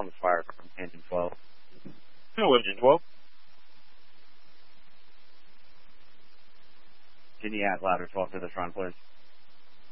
on the fire from engine 12. No, engine 12. Can you add louder 12 to this run, please?